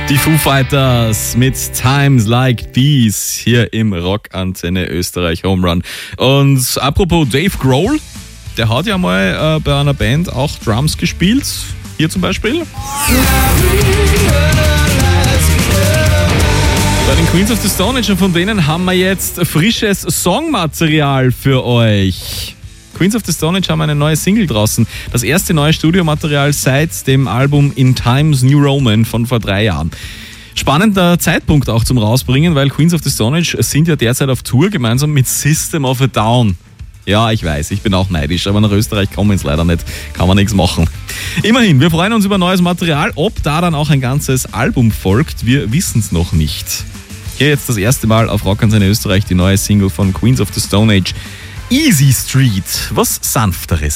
Die Foo Fighters mit Times Like These hier im Rockantenne Österreich Home Run. Und apropos Dave Grohl, der hat ja mal bei einer Band auch Drums gespielt. Hier zum Beispiel. Bei den Queens of the Stone Age, und von denen haben wir jetzt frisches Songmaterial für euch. Queens of the Stone Age haben eine neue Single draußen. Das erste neue Studiomaterial seit dem Album In Times New Roman von vor 3 Jahren. Spannender Zeitpunkt auch zum Rausbringen, weil Queens of the Stone Age sind ja derzeit auf Tour gemeinsam mit System of a Down. Ja, ich weiß, ich bin auch neidisch, aber nach Österreich kommen es leider nicht. Kann man nichts machen. Immerhin, wir freuen uns über neues Material. Ob da dann auch ein ganzes Album folgt, wir wissen es noch nicht. Hier jetzt das erste Mal auf Rockantenne Österreich die neue Single von Queens of the Stone Age, Easy Street, was Sanfteres.